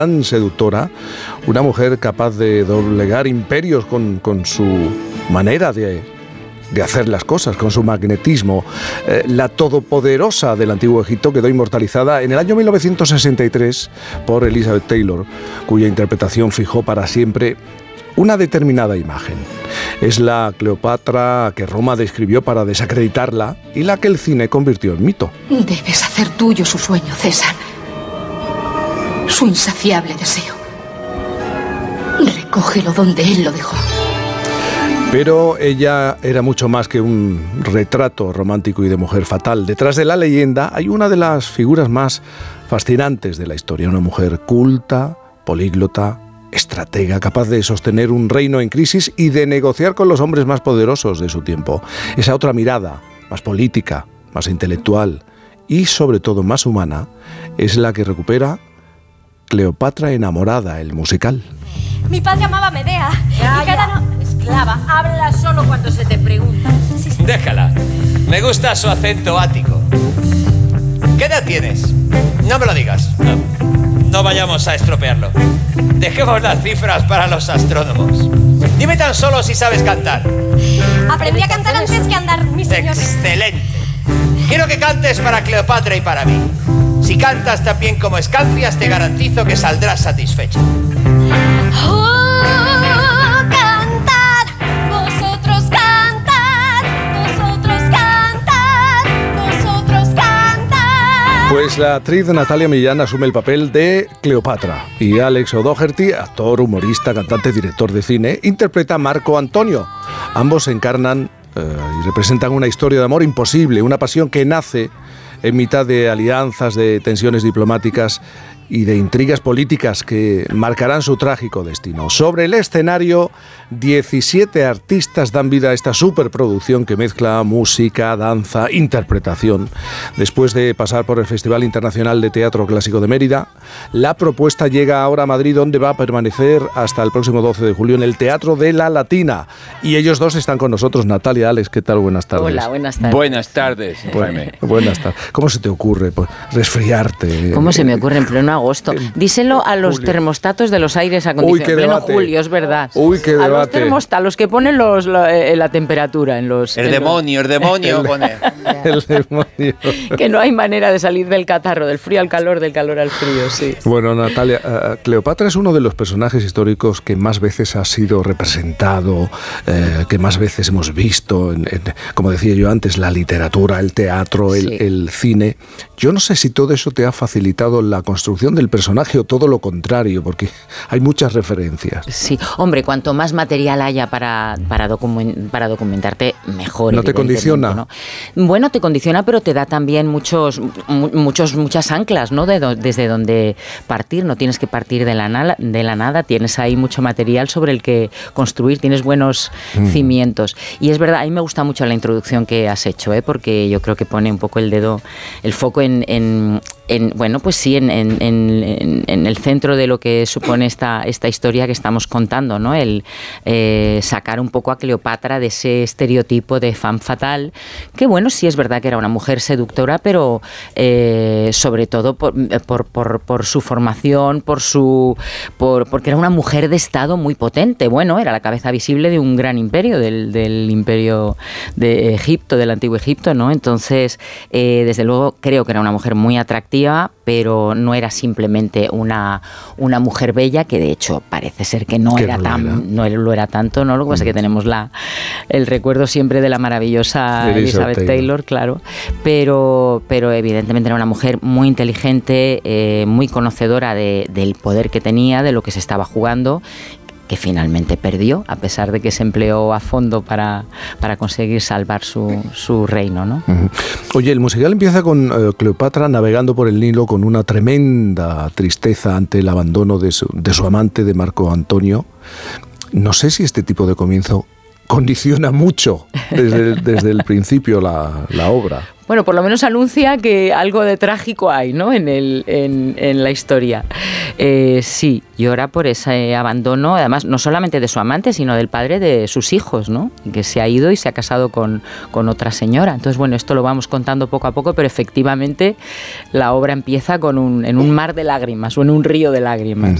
tan seductora, una mujer capaz de doblegar imperios con su manera de hacer las cosas, con su magnetismo. La todopoderosa del Antiguo Egipto quedó inmortalizada en el año 1963 por Elizabeth Taylor, cuya interpretación fijó para siempre una determinada imagen. Es la Cleopatra que Roma describió para desacreditarla y la que el cine convirtió en mito. Debes hacer tuyo su sueño, César. Su insaciable deseo. Recógelo donde él lo dejó. Pero ella era mucho más que un retrato romántico y de mujer fatal. Detrás de la leyenda hay una de las figuras más fascinantes de la historia. Una mujer culta, políglota, estratega, capaz de sostener un reino en crisis y de negociar con los hombres más poderosos de su tiempo. Esa otra mirada, más política, más intelectual y sobre todo más humana, es la que recupera Cleopatra enamorada, el musical. Mi padre amaba a Medea. Esclava, habla solo cuando se te pregunta. Sí. Déjala. Me gusta su acento ático. ¿Qué edad tienes? No me lo digas. No vayamos a estropearlo. Dejemos las cifras para los astrónomos. Dime tan solo si sabes cantar. Aprendí a cantar antes que andar, mi señor. ¡Excelente! Quiero que cantes para Cleopatra y para mí. Si cantas tan bien como escancias, te garantizo que saldrás satisfecha. Cantad, vosotros cantad, vosotros cantad, vosotros cantad. Pues la actriz Natalia Millán asume el papel de Cleopatra y Alex O'Doherty, actor, humorista, cantante, director de cine, interpreta a Marco Antonio. Ambos encarnan y representan una historia de amor imposible, una pasión que nace en mitad de alianzas, de tensiones diplomáticas y de intrigas políticas que marcarán su trágico destino. Sobre el escenario, 17 artistas dan vida a esta superproducción que mezcla música, danza, interpretación. Después de pasar por el Festival Internacional de Teatro Clásico de Mérida, la propuesta llega ahora a Madrid, donde va a permanecer hasta el próximo 12 de julio en el Teatro de la Latina. Y ellos dos están con nosotros. Natalia, Alex, ¿qué tal? Buenas tardes. Hola, buenas tardes. Buenas tardes, Jaime. Buenas tardes. ¿Cómo se te ocurre resfriarte? ¿Cómo se me ocurre en pleno agosto? Díselo a los termostatos de los aires acondicionados. En pleno julio, es verdad. Uy, qué debate. A los termostatos, los que ponen la temperatura en los... El demonio pone. El demonio. Que no hay manera de salir del catarro, del frío al calor, del calor al frío, sí. Bueno, Natalia, Cleopatra es uno de los personajes históricos que más veces ha sido representado, que más veces hemos visto, como decía yo antes, la literatura, el teatro, el cine. Yo no sé si todo eso te ha facilitado la construcción del personaje o todo lo contrario, porque hay muchas referencias. Sí, hombre, cuanto más material haya para documentarte, mejor. ¿No te condiciona? ¿No? Bueno, te condiciona, pero te da también muchas anclas, ¿no? Desde donde partir. No tienes que partir de la nada. Tienes ahí mucho material sobre el que construir. Tienes buenos cimientos. Y es verdad, a mí me gusta mucho la introducción que has hecho, porque yo creo que pone un poco el foco en el centro de lo que supone esta historia que estamos contando, ¿no? El sacar un poco a Cleopatra de ese estereotipo de femme fatale, que bueno, sí es verdad que era una mujer seductora, pero sobre todo por su formación, porque era una mujer de estado muy potente. Bueno, era la cabeza visible de un gran imperio, del imperio de Egipto, del antiguo Egipto, ¿no? Entonces, desde luego creo que era una mujer muy atractiva, pero no era simplemente una mujer bella, que de hecho parece ser que no lo era tanto, ¿no? Lo que pasa es que tenemos el recuerdo siempre de la maravillosa Elizabeth Taylor, claro, pero evidentemente era una mujer muy inteligente, muy conocedora del poder que tenía, de lo que se estaba jugando, que finalmente perdió, a pesar de que se empleó a fondo para conseguir salvar su reino, ¿no? Oye, el musical empieza con Cleopatra navegando por el Nilo con una tremenda tristeza ante el abandono de su amante, de Marco Antonio. No sé si este tipo de comienzo condiciona mucho desde el principio la obra. Bueno, por lo menos anuncia que algo de trágico hay, ¿no? en la historia. Sí, llora por ese abandono, además no solamente de su amante, sino del padre de sus hijos, ¿no? Que se ha ido y se ha casado con otra señora. Entonces, bueno, esto lo vamos contando poco a poco, pero efectivamente la obra empieza en un mar de lágrimas o en un río de lágrimas.